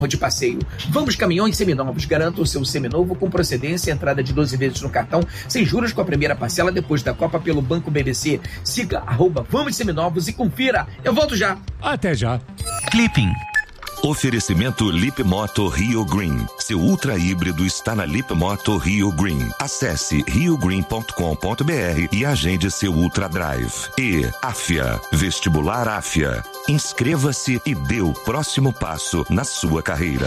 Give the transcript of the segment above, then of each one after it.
de passeio. Vamos Caminhões Seminovos. Garanta o seu seminovo com procedência, entrada de 12 vezes no cartão, sem juros com a primeira parcela depois da Copa pelo Banco BBC. Siga @Vamos Seminovos e confira. Eu volto já. Até já. Clipping. Oferecimento Lip Moto Rio Green. Seu ultra híbrido está na Lip Moto Rio Green. Acesse riogreen.com.br e agende seu Ultra Drive. E AFIA, Vestibular AFIA. Inscreva-se e dê o próximo passo na sua carreira.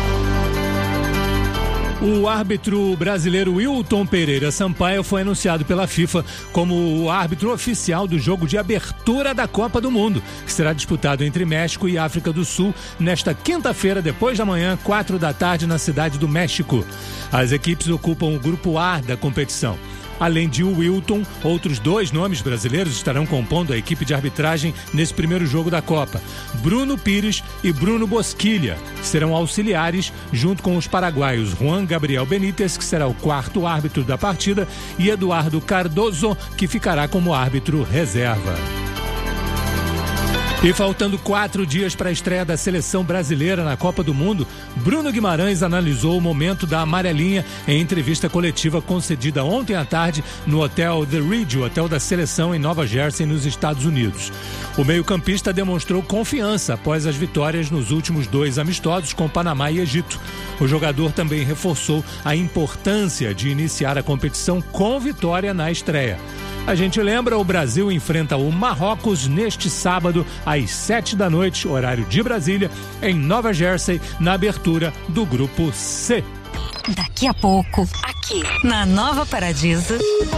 O árbitro brasileiro Wilton Pereira Sampaio foi anunciado pela FIFA como o árbitro oficial do jogo de abertura da Copa do Mundo, que será disputado entre México e África do Sul nesta quinta-feira, depois da manhã, 4 da tarde, na cidade do México. As equipes ocupam o grupo A da competição. Além de Wilton, outros 2 nomes brasileiros estarão compondo a equipe de arbitragem nesse primeiro jogo da Copa. Bruno Pires e Bruno Bosquilha serão auxiliares, junto com os paraguaios Juan Gabriel Benítez, que será o 4º árbitro da partida, e Eduardo Cardoso, que ficará como árbitro reserva. E faltando 4 dias para a estreia da seleção brasileira na Copa do Mundo, Bruno Guimarães analisou o momento da amarelinha em entrevista coletiva concedida ontem à tarde no hotel The Ridge, o hotel da seleção em Nova Jersey, nos Estados Unidos. O meio-campista demonstrou confiança após as vitórias nos últimos 2 amistosos com Panamá e Egito. O jogador também reforçou a importância de iniciar a competição com vitória na estreia. A gente lembra, o Brasil enfrenta o Marrocos neste sábado, às 7 da noite, horário de Brasília, em Nova Jersey, na abertura do Grupo C. Daqui a pouco, aqui, na Nova Paradiso.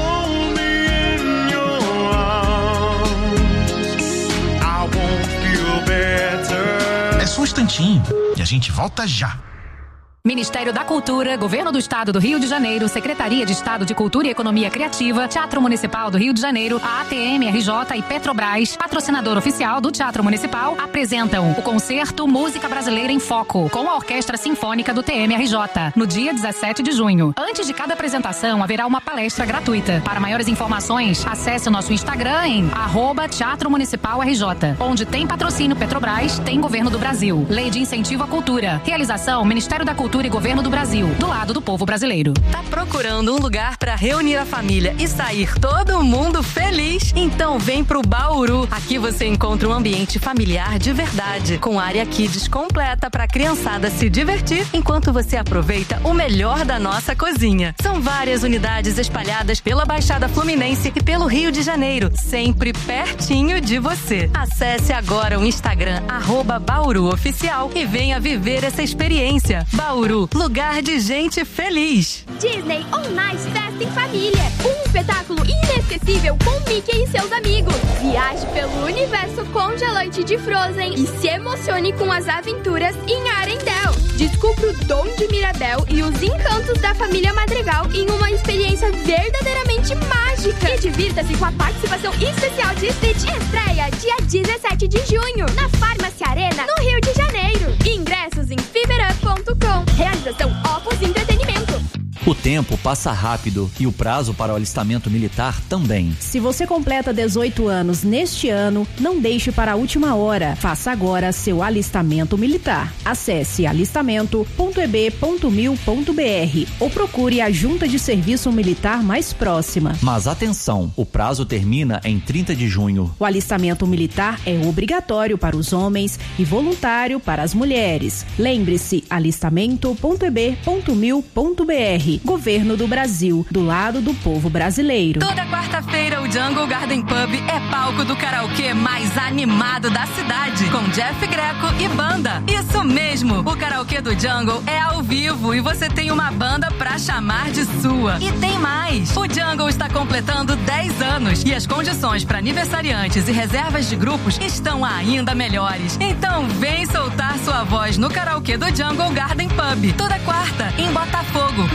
É só um instantinho e a gente volta já. Ministério da Cultura, Governo do Estado do Rio de Janeiro, Secretaria de Estado de Cultura e Economia Criativa, Teatro Municipal do Rio de Janeiro, a ATM, RJ e Petrobras, patrocinador oficial do Teatro Municipal, apresentam o concerto Música Brasileira em Foco, com a Orquestra Sinfônica do TMRJ, no dia 17 de junho. Antes de cada apresentação, haverá uma palestra gratuita. Para maiores informações, acesse o nosso Instagram em @Teatro Municipal RJ, onde tem patrocínio Petrobras, tem Governo do Brasil. Lei de Incentivo à Cultura. Realização Ministério da Cultura e Governo do Brasil, do lado do povo brasileiro. Tá procurando um lugar para reunir a família e sair todo mundo feliz? Então vem pro Bauru. Aqui você encontra um ambiente familiar de verdade, com área kids completa para a criançada se divertir, enquanto você aproveita o melhor da nossa cozinha. São várias unidades espalhadas pela Baixada Fluminense e pelo Rio de Janeiro, sempre pertinho de você. Acesse agora o Instagram @BauruOficial e venha viver essa experiência. Bauru, lugar de gente feliz. Disney On Ice Festa em Família. Um espetáculo inesquecível com Mickey e seus amigos. Viaje pelo universo congelante de Frozen e se emocione com as aventuras em Arendelle. Descubra o dom de Mirabel e os encantos da família Madrigal em uma experiência verdadeiramente mágica. E divirta-se com a participação especial de Stitch. Estreia dia 17 de junho na Farmácia Arena, no Rio de Janeiro. Ingressos em fiberup.com. Realização Opus Entretenimento. O tempo passa rápido e o prazo para o alistamento militar também. Se você completa 18 anos neste ano, não deixe para a última hora. Faça agora seu alistamento militar. Acesse alistamento.eb.mil.br ou procure a Junta de Serviço Militar mais próxima. Mas atenção, o prazo termina em 30 de junho. O alistamento militar é obrigatório para os homens e voluntário para as mulheres. Lembre-se, alistamento.eb.mil.br. Governo do Brasil, do lado do povo brasileiro. Toda quarta-feira o Jungle Garden Pub é palco do karaokê mais animado da cidade, com Jeff Greco e banda. Isso mesmo, o karaokê do Jungle é ao vivo e você tem uma banda pra chamar de sua. E tem mais, o Jungle está completando 10 anos e as condições para aniversariantes e reservas de grupos estão ainda melhores. Então vem soltar sua voz no karaokê do Jungle Garden Pub, toda quarta, em Botafogo. Vem pro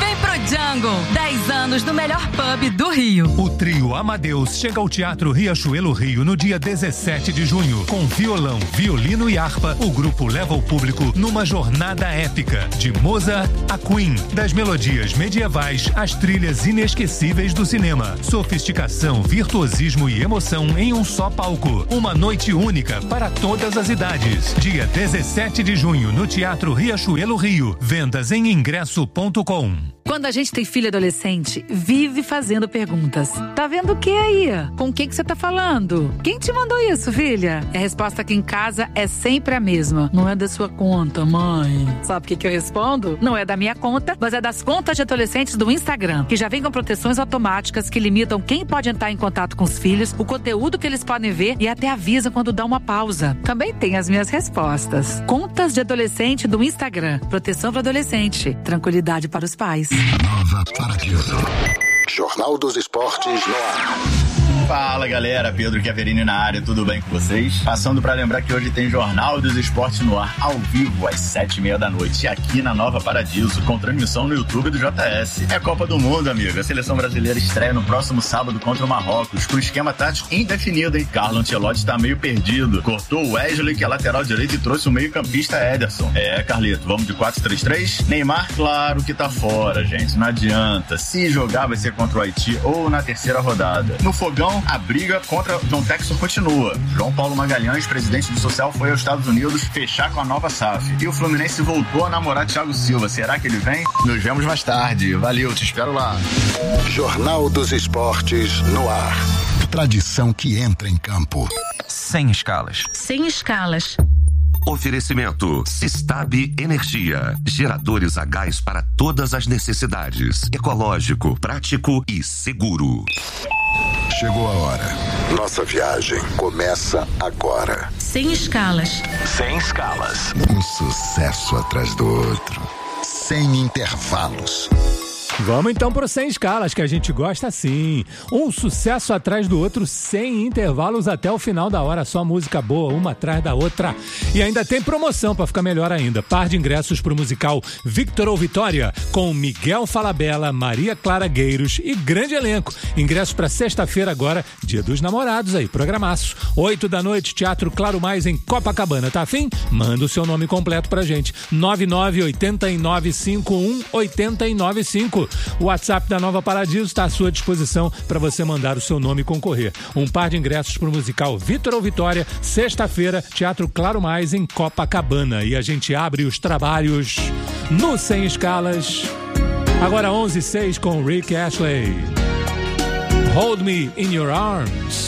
Jungle, 10 anos do melhor pub do Rio. O trio Amadeus chega ao Teatro Riachuelo Rio no dia 17 de junho. Com violão, violino e harpa, o grupo leva o público numa jornada épica. De Mozart a Queen, das melodias medievais às trilhas inesquecíveis do cinema. Sofisticação, virtuosismo e emoção em um só palco. Uma noite única para todas as idades. Dia 17 de junho no Teatro Riachuelo Rio. Vendas em ingresso.com. Quando a gente tem filho adolescente, vive fazendo perguntas. Tá vendo o que aí? Com quem que você tá falando? Quem te mandou isso, filha? A resposta aqui em casa é sempre a mesma. Não é da sua conta, mãe. Sabe o que eu respondo? Não é da minha conta, mas é das contas de adolescentes do Instagram, que já vem com proteções automáticas que limitam quem pode entrar em contato com os filhos, o conteúdo que eles podem ver e até avisam quando dá uma pausa. Também tem as minhas respostas. Contas de adolescente do Instagram. Proteção para adolescente. Tranquilidade para os pais. Nova Paradiso. Jornal dos Esportes no ar. Fala galera, Pedro Chiaverini na área, tudo bem com vocês? Passando para lembrar que hoje tem Jornal dos Esportes no ar, ao vivo, às 7h30 da noite, aqui na Nova Paradiso, com transmissão no YouTube do JS. É Copa do Mundo, amigo. A seleção brasileira estreia no próximo sábado contra o Marrocos, com esquema tático indefinido, hein? Carlo Ancelotti tá meio perdido. Cortou o Wesley, que é lateral direito, e trouxe o meio-campista Ederson. Carlito, vamos de 4-3-3? Neymar, claro que tá fora, gente. Não adianta. Se jogar, vai ser contra o Haiti ou na terceira rodada. No fogão, a briga contra John Textor continua. João Paulo Magalhães, presidente do Social, foi aos Estados Unidos fechar com a nova SAF. E o Fluminense voltou a namorar Thiago Silva. Será que ele vem? Nos vemos mais tarde. Valeu, te espero lá. Jornal dos Esportes no ar. Tradição que entra em campo. Sem escalas. Sem escalas. Oferecimento Sistab Energia. Geradores a gás para todas as necessidades. Ecológico, prático e seguro. Chegou a hora. Nossa viagem começa agora. Sem escalas. Sem escalas. Um sucesso atrás do outro. Sem intervalos. Vamos então pro Sem Escalas, que a gente gosta assim. Um sucesso atrás do outro, sem intervalos até o final da hora. Só música boa, uma atrás da outra. E ainda tem promoção pra ficar melhor ainda. Par de ingressos pro musical Victor ou Vitória, com Miguel Falabella, Maria Clara Gueiros e grande elenco. Ingressos pra sexta-feira agora, Dia dos Namorados aí, programaço. 8 da noite, Teatro Claro Mais em Copacabana. Tá afim? Manda o seu nome completo pra gente. 9989518095. O WhatsApp da Nova Paradiso está à sua disposição para você mandar o seu nome e concorrer. Um par de ingressos para o musical Victor ou Vitória, sexta-feira, Teatro Claro Mais, em Copacabana. E a gente abre os trabalhos no Sem Escalas. Agora 11h06 com Rick Astley. Hold Me in Your Arms.